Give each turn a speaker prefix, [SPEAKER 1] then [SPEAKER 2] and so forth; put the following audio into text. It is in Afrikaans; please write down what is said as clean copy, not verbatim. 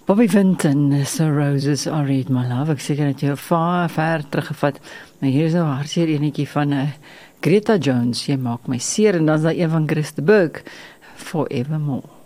[SPEAKER 1] Bobby Vinton, So Roses Are Red, my love. Ek seker dat jy ver teruggevat. Maar hier is nou hartseer enetjie van Greta Jones. Jy maak my seer. En dan is daar een van Chris de Burgh, Forevermore.